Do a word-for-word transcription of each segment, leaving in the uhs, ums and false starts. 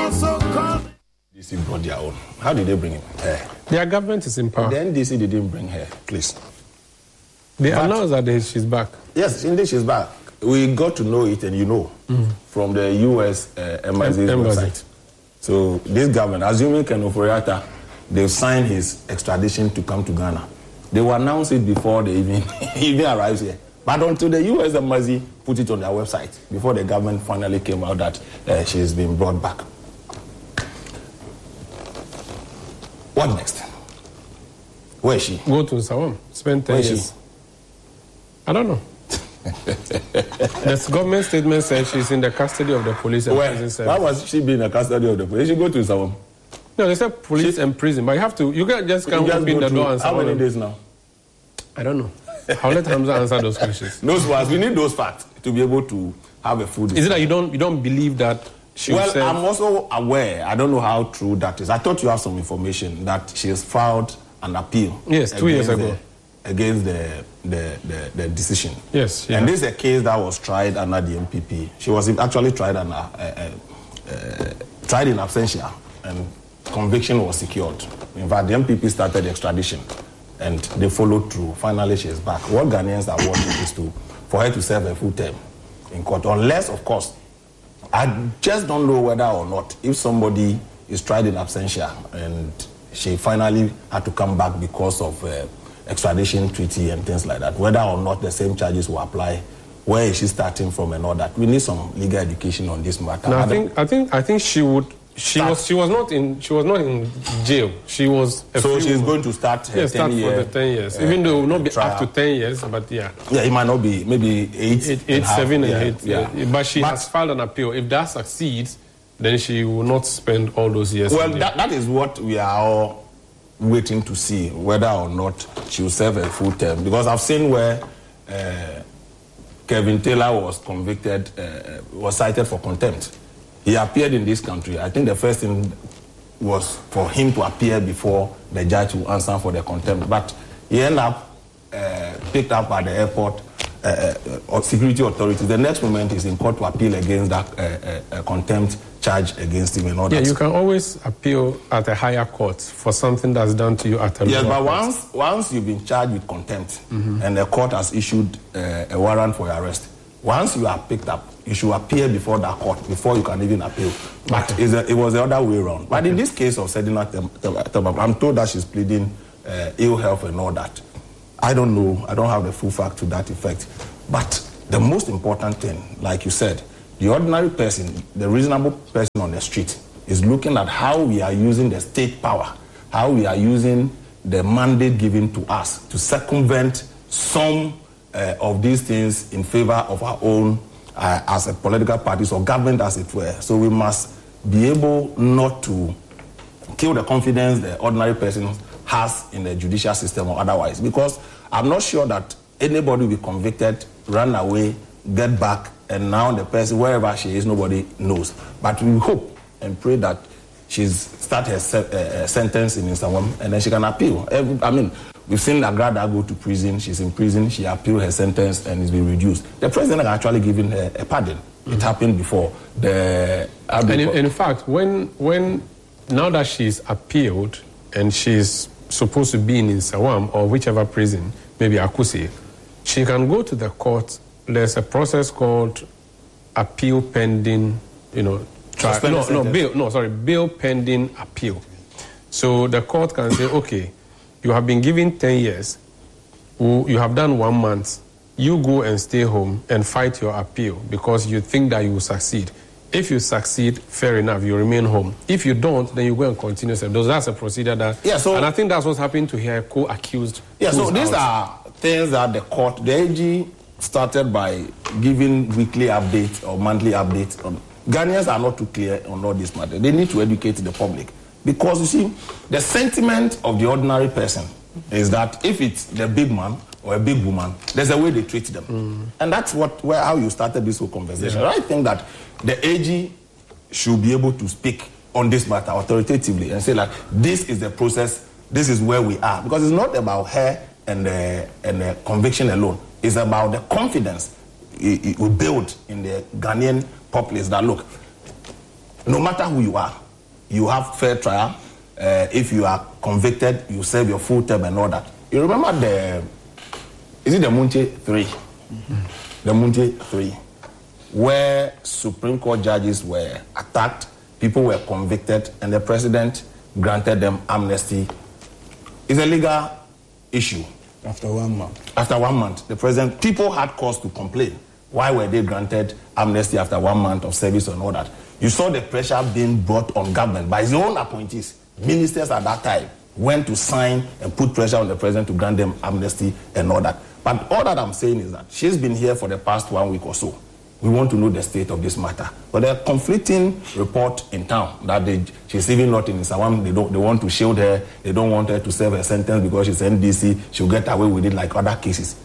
also call. D C brought their own. How did they bring him? Her. Their government is in power. The N D C didn't bring her, please. They announced that they, she's back. Yes, indeed she's back. We got to know it, and you know, mm. from the U S uh, Embassy's em- website. So this government, assuming Ken Ofori-Atta, they've signed his extradition to come to Ghana. They will announce it before they even, even arrives here. But until the U S Embassy put it on their website, before the government finally came out that uh, she's been brought back. What next? Where is she? Go to Sawam. Spend ten Where years. Is she? I don't know. The government statement says she's in the custody of the police and Where? prison service. Why was she being in the custody of the police? She go to Sawam. No, they said police she, and prison, but you have to, you can't just come just open the door and say, how many days now? I don't know. I'll let Hamza answer those questions. Those facts, we need those facts to be able to have a full discussion. Is it that you don't, you don't believe that she Well, said... I'm also aware, I don't know how true that is. I thought you have some information that she has filed an appeal. Yes, two years ago. The, against the, the, the, the decision. Yes. Yeah. And this is a case that was tried under the M P P. She was actually tried, under, uh, uh, uh, tried in absentia, and conviction was secured. In fact, the M P P started extradition, and they followed through. Finally, she is back. What Ghanaians are wanting is to, for her to serve a full term in court, unless, of course, I just don't know whether or not, if somebody is tried in absentia and she finally had to come back because of uh, extradition treaty and things like that, whether or not the same charges will apply, where is she starting from and all that. We need some legal education on this matter. No, I think I think I think she would she start. was she was not in she was not in jail. She was a so few, she's going to start her yeah, start ten for year, the ten years. Uh, Even though it will not be trial. up to ten years, but yeah. Yeah, it might not be maybe eight, eight, eight seven, yeah, and eight. Yeah. Yeah. But she but, has filed an appeal. If that succeeds, then she will not spend all those years. Well, that, that is what we are all waiting to see, whether or not she will serve a full term. Because I've seen where uh, Kevin Taylor was convicted, uh, was cited for contempt. He appeared in this country. I think the first thing was for him to appear before the judge will answer for the contempt. But he ended up uh, picked up at the airport, uh, uh, security authorities. The next moment is in court to appeal against that uh, uh, contempt charge against him and all yeah, that. you can always appeal at a higher court for something that's done to you at a yes, lower but court. once once you've been charged with contempt mm-hmm. and the court has issued uh, a warrant for your arrest, once you are picked up, you should appear before that court before you can even appeal. But okay. a, it was the other way around. But okay. in this case of Sedina Temba, I'm told that she's pleading uh, ill health and all that. I don't know. I don't have the full fact to that effect. But the most important thing, like you said, the ordinary person, the reasonable person on the street, is looking at how we are using the state power, how we are using the mandate given to us to circumvent some uh, of these things in favor of our own uh, as a political parties or government, as it were. So we must be able not to kill the confidence the ordinary person has in the judicial system or otherwise. Because I'm not sure that anybody will be convicted, run away, get back, and now the person, wherever she is, nobody knows. But we hope and pray that she's start her se- uh, sentence in Instagram and then she can appeal. Every, I mean, we've seen Agrada go to prison. She's in prison. She appealed her sentence and it's been reduced. The president has actually given her a pardon. Mm-hmm. It happened before. The and in, in fact, when when now that she's appealed and she's supposed to be in Nsawam or whichever prison, maybe Akusi, she can go to the court. There's a process called appeal pending, you know, trial. No, no, bail, no, sorry, bail pending appeal. So the court can say, okay, you have been given ten years, you have done one month, you go and stay home and fight your appeal because you think that you will succeed. If you succeed, fair enough, you remain home. If you don't, then you go and continue. So that's a procedure that, yeah, so, and I think that's what's happened to her co-accused. Yeah, so these out. are things that the court, the A G started by giving weekly updates or monthly updates. On, Ghanaians are not too clear on all this matter. They need to educate the public. Because, you see, the sentiment of the ordinary person is that if it's the big man or a big woman, there's a way they treat them. Mm. And that's what where how you started this whole conversation. Yeah. I think that the A G should be able to speak on this matter authoritatively and say, like, this is the process, this is where we are. Because it's not about her and the, and the conviction alone. It's about the confidence it, it will build in the Ghanaian populace that, look, No matter who you are, you have fair trial. Uh, if you are convicted, you serve your full term and all that. You remember the, is it the Munche three? Mm-hmm. The Munche three, where Supreme Court judges were attacked, people were convicted, and the president granted them amnesty. It's a legal issue. After one month. After one month, the president, people had cause to complain. Why were they granted amnesty after one month of service and all that? You saw the pressure being brought on government by his own appointees. Ministers at that time went to sign and put pressure on the president to grant them amnesty and all that. But all that I'm saying is that she's been here for the past one week or so. We want to know the state of this matter. But there are conflicting reports in town that they, she's even not in Sawam. They don't. They want to shield her. They don't want her to serve a sentence because she's N D C. She'll get away with it like other cases.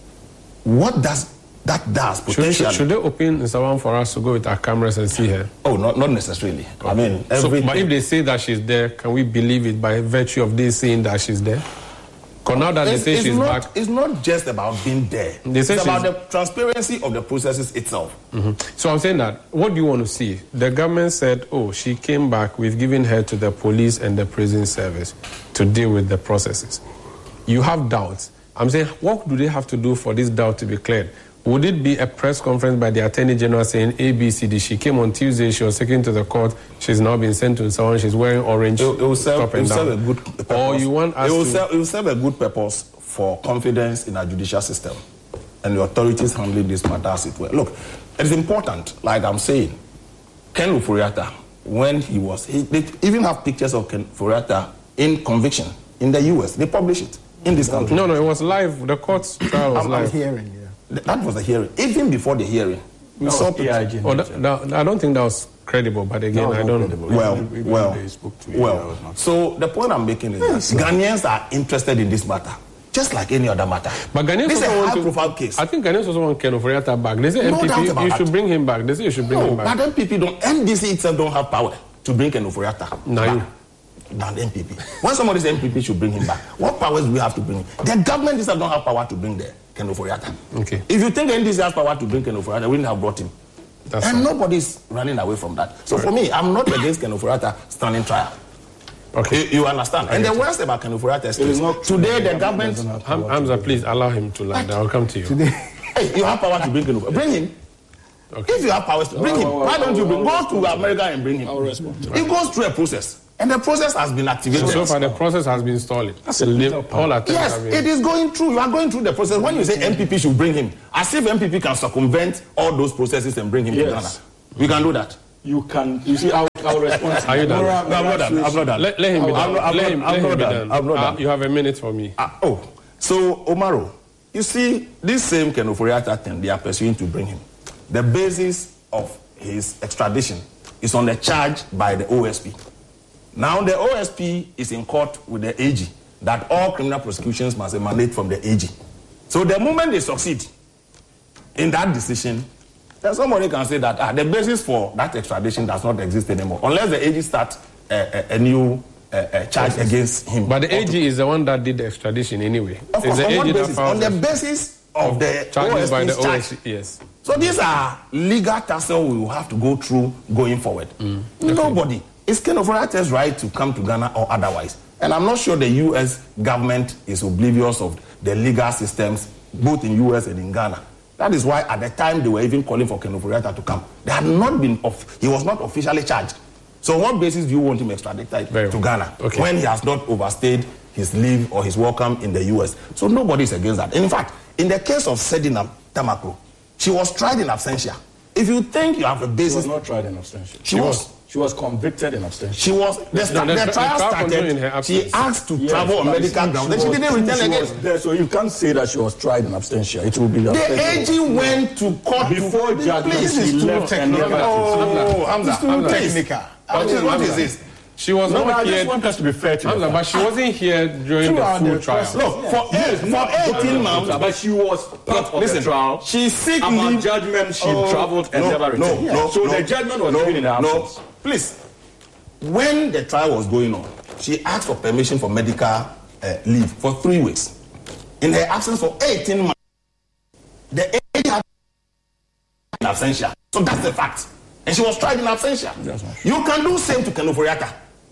What does that does potentially? Should, should, should they open Sawam for us to go with our cameras and see her? Oh, not not necessarily. Okay. I mean, so, but if they say that she's there, can we believe it by virtue of they saying that she's there? Because now that it's, they say she's not, back, it's not just about being there. They say it's about the transparency of the processes itself. Mm-hmm. So I'm saying that, what do you want to see? The government said, oh, she came back, we've given her to the police and the prison service to deal with the processes. You have doubts. I'm saying, what do they have to do for this doubt to be cleared? Would it be a press conference by the Attorney General saying A, B, C, D? She came on Tuesday, she was taken to the court, she's now been sent to someone, she's wearing orange. It, it will serve, it will serve a good purpose. Or you want us it will to... serve, it will serve a good purpose for confidence in our judicial system and the authorities handling this matter as it were. Look, it's important, like I'm saying, Ken Ofori-Atta, when he was, he, they even have pictures of Ken Ofori-Atta in conviction in the U S. They publish it in this country. No, no, it was live. The court trial was I'm, live. I'm hearing, yeah. That was the hearing. Even before the hearing, we saw pictures. Oh, that, that, I don't think that was credible, but again, No, I not don't credible. know. Well, Even- even well, they spoke to you, that well. was not- So the point I'm making is Yes, that sir. Ghanaians are interested in this matter, just like any other matter. But Ghanaians This is a also want to- high-profile case. I think Ghanaians also want Ken Ofori-Atta back. They say No M P P, doubt about you that. should bring him back. They say you should bring No, him back. but M P P don't, N D C itself don't have power to bring Ken Ofori-Atta Nah, back than M P P. When somebody says M P P should bring him back, what powers do we have to bring him? The government itself don't have power to bring the Ken Ofori-Atta. Okay. If you think N D C has power to bring Ken Ofori-Atta, we wouldn't have brought him. That's and fine. nobody's running away from that. So for me, I'm not against Ken Ofori-Atta standing trial. Okay. You, you understand? And the worst about Ken Ofori-Atta is is not true. today the The government... doesn't have Ham- power Hamza, to please allow him to land. I'll come to you. Today, Hey, you have power to bring Ken Ofori-Atta. Bring him. Okay. If you have powers to bring him, Well, well, why don't you bring? well, Go to America and bring him. I'll respond to It goes through a process. And the process has been activated. So far, the process has been stalling. That's a little All attempts Yes, have been... it is going through. You are going through the process. When you say M P P should bring him, as if M P P can circumvent all those processes and bring him Yes. to Ghana. We can do that. you can, you see, I'll, I'll respond to Are you done? Nora- No, I'm not done. I'm not done. Let, let him be I'm done. not- I'm let not- him, I'm let not him be done. done. I'm not Uh, done. you have a minute for me. Ah, oh, so Omaro, you see, this same Ken Ofori-Atta thing, they are pursuing to bring him. The basis of his extradition is on the charge by the O S P. Now the O S P is in court with the A G that all criminal prosecutions must emanate from the A G. So the moment they succeed in that decision, then somebody can say that ah, the basis for that extradition does not exist anymore, unless the A G starts a, a, a new uh, uh, charge against him. But the A G is the one that did the extradition anyway. Of course, It's the on A what G that basis? filed On the the basis of the charges by the O S P's O charge. S C. Yes. So these are legal tussle we will have to go through going forward. Nobody. It's Ken Ofori-Atta's right to come to Ghana or otherwise. And I'm not sure the U S government is oblivious of the legal systems, both in U S and in Ghana. That is why at the time they were even calling for Ken Ofori-Atta to come. They had not been, off, he was not officially charged. So on what basis do you want him extradited Very to well. Ghana Okay. when he has not overstayed his leave or his welcome in the U S? So nobody is against that. In fact, in the case of Sedina Tamako, she was tried in absentia. If you think you have a She basis, was not tried in abstention. she was. She was convicted in abstention. She was. The, No, sta- the the tri- trial the trial continued in her started. She absence. asked to Yes, travel on but medical she- grounds. Then she was- didn't return she again. was there, so you can't say that she was tried in abstention. It will be The abstention. A G went to court Before to, judgment, Please, she it's too left and technical. never Oh, Hamza, It's too Hamza, technical. What is, what is this? She was No, not I here. just want us to be fair to Hamza, her. but she wasn't here during the Throughout full the trial. process. Look, for, Yes, eight, not for eighteen months, But she was part of listen, the trial. she seek About leave. judgment, she Oh, traveled and no, never no, returned. no, so no, the judgment was no, given in her no. absence. Please, when the trial was going on, she asked for permission for medical uh, leave for three weeks. In her absence for eighteen months, the A G had absentia. So that's the fact. And she was tried in absentia. You can do same to Ken Ofori-Atta.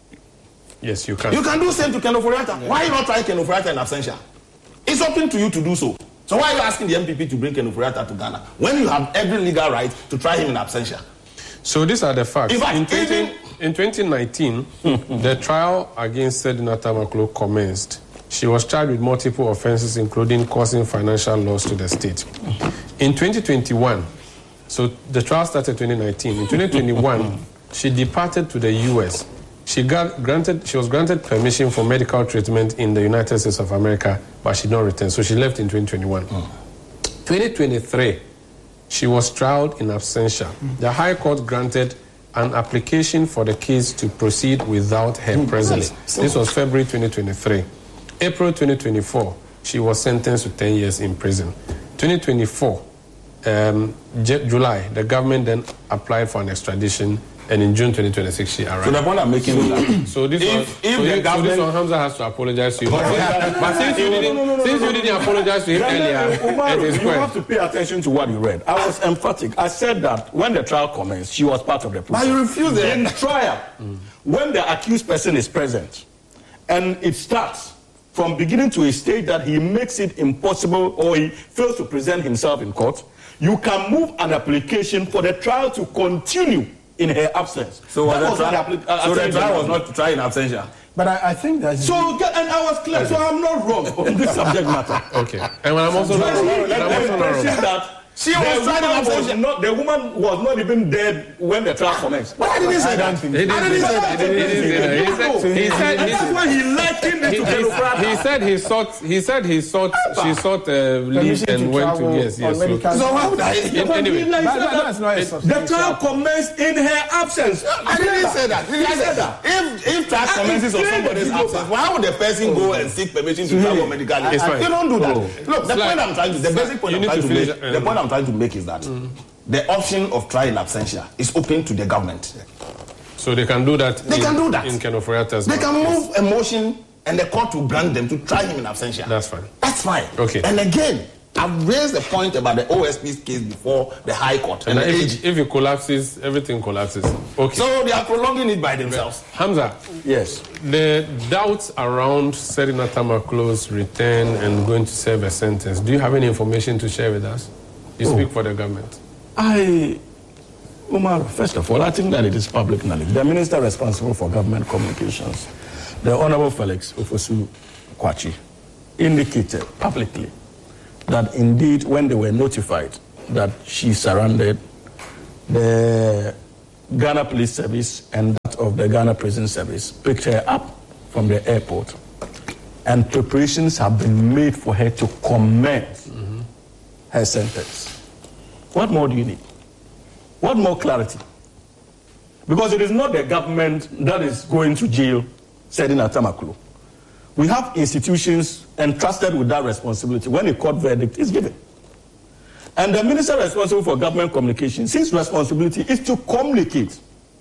Yes, you can. You can do same to Ken Ofori-Atta. Yeah. Why are you not trying Ken Ofori-Atta in absentia? It's open to you to do so. So why are you asking the M P P to bring Ken Ofori-Atta to Ghana when you have every legal right to try him in absentia? So these are the facts. In, fact, in, twenty, even, in twenty nineteen, the trial against Sedina Tamaklo commenced. She was charged with multiple offenses, including causing financial loss to the state. In twenty twenty-one, so the trial started in twenty nineteen. In twenty twenty-one, she departed to the U S. She got granted. She was granted permission for medical treatment in the United States of America, but she did not return. So she left in twenty twenty-one. Mm. twenty twenty-three, she was trialed in absentia. Mm. The High Court granted an application for the case to proceed without her mm. presence. Really? This was February twenty twenty-three. April twenty twenty-four, she was sentenced to ten years in prison. twenty twenty-four, um, J- July, the government then applied for an extradition. And in June twenty twenty-six, she arrived. So the point I'm making is that so this if, one, if so the you, government, so this one, Hamza has to apologize to you. But, but since you didn't, no, no, no, since no, no, you didn't apologize to him earlier, Umar, it is you have to pay attention to what you read. I was emphatic. I said that when the trial commenced, she was part of the process. But you refused it. In trial, mm. when the accused person is present, and it starts from beginning to a stage that he makes it impossible or he fails to present himself in court, you can move an application for the trial to continue in her absence. So, was was trial, appli- uh, so the trial was not to try in absentia. But I, I think that... So, and I was clear, okay. So I'm not wrong on this subject matter. Okay. And when I'm also not wrong, I'm also not wrong. That she was trying to was not, the woman was not even dead when the trial commenced. But I didn't say that. He didn't say that. He didn't say that. That's why he likened it to Ken Ofori-Atta. He said he sought, he said he sought, she sought uh, leave and went to, yes, yes. So, so why would I? Anyway. The trial commenced in her absence. I didn't say that. Did I say that? If, if trial commences on somebody's absence, why would the person go and seek permission to travel medically? You don't do that. Look, the point I'm trying to, the basic point I'm trying to make, the point I'm trying to make is that mm. the option of trial in absentia is open to the government. So they can do that. They in, can do that. In Ken Ofori-Atta's They can move a motion and the court will grant them to try him in absentia. That's fine. That's fine. Okay. And again, I've raised the point about the O S P's case before the High Court. And, and if, if it collapses, everything collapses. Okay. So they are prolonging it by themselves. Hamza. Yes. The doubts around Sedina Tamaklo's return and going to serve a sentence, do you have any information to share with us? You oh. speak for the government. I, Umar, first of all, I think that it is public knowledge. The minister responsible for government communications, the Honorable Felix Ofosu-Kwakye, indicated publicly that indeed when they were notified that she surrendered, the Ghana Police Service and that of the Ghana Prison Service picked her up from the airport, and preparations have been made for her to commence mm-hmm. her sentence. What more do you need? What more clarity? Because it is not the government that is going to jail Sedina Tamaklo. We have institutions entrusted with that responsibility when a court verdict is given. And the minister responsible for government communications, his responsibility is to communicate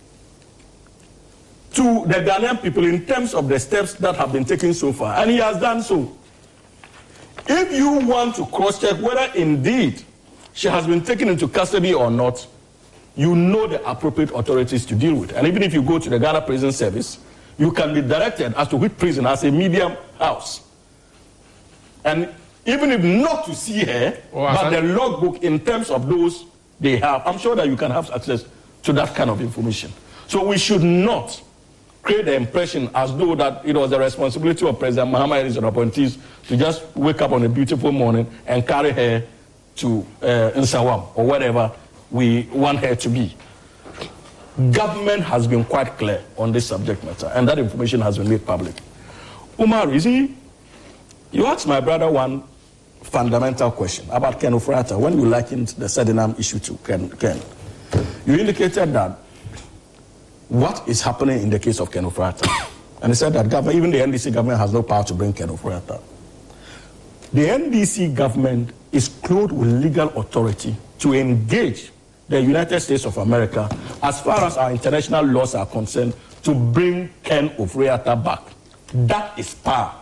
to the Ghanaian people in terms of the steps that have been taken so far. And he has done so. If you want to cross-check whether indeed she has been taken into custody or not, you know the appropriate authorities to deal with. And even if you go to the Ghana Prison Service, you can be directed as to which prison has a medium house. And even if not to see her, oh, but the logbook in terms of those they have, I'm sure that you can have access to that kind of information. So we should not create the impression as though that it was the responsibility of President Mahama and his appointees to just wake up on a beautiful morning and carry her to uh, Nsawam or wherever we want her to be. Government has been quite clear on this subject matter, and that information has been made public. Umar, you see, you asked my brother one fundamental question about Ken Ofori-Atta when you likened the Sedinam issue to Ken. Ken. You indicated that what is happening in the case of Ken Ofori-Atta, and he said that government, even the N D C government has no power to bring Ken Ofori-Atta. The N D C government is clothed with legal authority to engage the United States of America, as far as our international laws are concerned, to bring Ken Ofori-Atta back. That is power.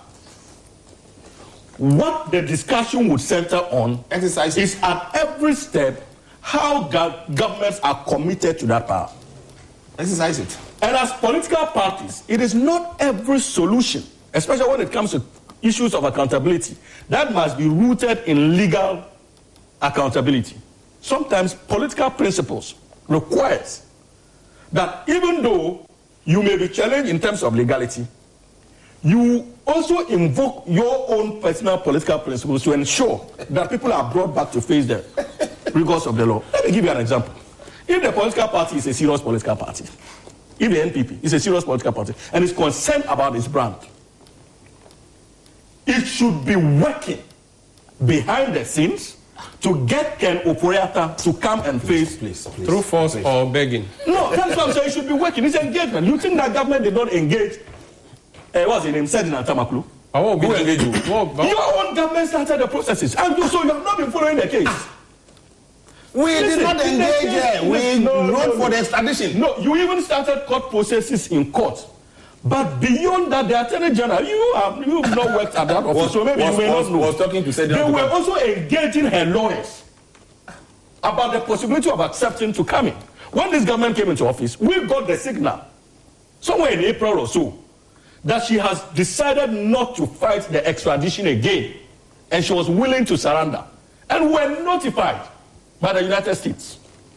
What the discussion would center on Exercise. is at every step, how go- governments are committed to that power. Exercise it. And as political parties, it is not every solution, especially when it comes to issues of accountability, that must be rooted in legal accountability. Sometimes political principles requires that even though you may be challenged in terms of legality, you also invoke your own personal political principles to ensure that people are brought back to face the rigors of the law. Let me give you an example. If the political party is a serious political party, if the N P P is a serious political party and is concerned about its brand, it should be working behind the scenes to get Ken Ofori-Atta to come and face Please, please. Through force please. or begging. No, that's what I'm saying. It should be working. It's engagement. You think that government did not engage? Uh, what's his name? Ferdinand Tamakulu. I won't be Who engaged you? What about- Your own government started the processes, and you, so you have not been following the case. We Listen, did not in the engage case- here. We no, no, wrote no, for no. the extradition. No, you even started court processes in court. But beyond that, the Attorney General, you have you have not worked at that office, Was- so maybe was- you may was- not know. was talking to Sedian They to were come. also engaging her lawyers about the possibility of accepting to come in. When this government came into office, we got the signal, somewhere in April or so, that she has decided not to fight the extradition again, and she was willing to surrender. And were notified by the United States.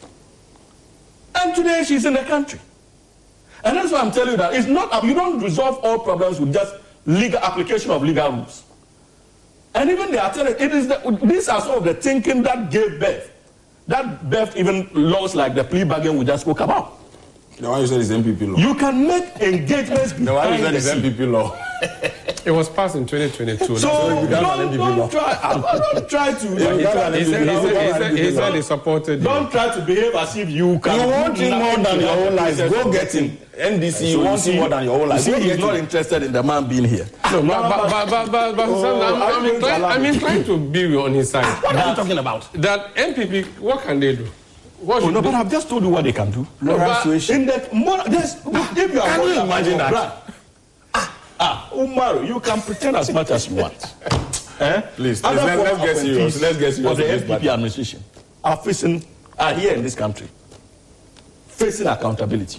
And today she's in the country. And that's why I'm telling you that it's not, you don't resolve all problems with just legal application of legal rules. And even the attorney, it is the, these are some of the thinking that gave birth. That birth even laws like the plea bargain we just spoke about. The one you said is N P P law. You can make engagements The one you behind said the is N scene. P P law. It was passed in twenty twenty-two. So you can't have don't, N P P law. don't try, don't try to, he can't have said, he, N P P said, law. he, said, he, said, he Don't- said he supported you. don't try to behave as if you can. You want do him more nothing than to your help whole the life. process Go of get the him. N D C, So you you want see- him more than your whole you life. see, Go he's get not him. interested in the man being here. No, but, but, but, but, but, but Oh, I'm, I'm I'm, going to inclined, allow I'm it. inclined to be on his side. What are you talking about? That N P P, what can they do? What Oh, should no, they but I've just told you what they can do. No, but- In that, more, there's, if you are Can you worried about imagine your that? brand, ah, Umaru, you can pretend as much as you want. Eh? Please, please, Other let- forms let's get of serious. appointees Let's get serious of the with this N P P matter. administration are facing, are here in this country, facing accountability.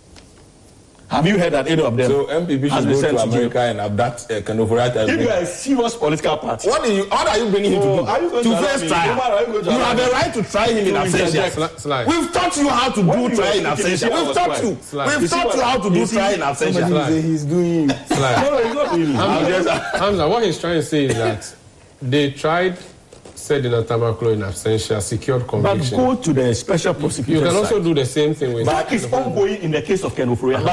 Have you heard that any of them So N P P has should been go sent to to jail? America and abduct uh, Ken Ofori-Atta. If you are a serious political party, What, are you, what are you bringing him Oh, to do? are you going to to allow face me? trial. Umar, are you going to You allow have me? the right to try him in To absentia. interject. Sli- slide. We've taught you how to When do you trial were in speaking, you see absentia. I We've was taught quiet. you. Slide. We've You see taught what- you how to you do see- trial in absentia. Slide. He's doing. Slide. no, it's not really. I'm just. Hamza, what he's trying to say is that they tried Ferdinand Tamakulu in absentia, secured But conviction. go to the special prosecutor. You can also do the same thing with. That is ongoing in the case of Ken Ofori-Atta.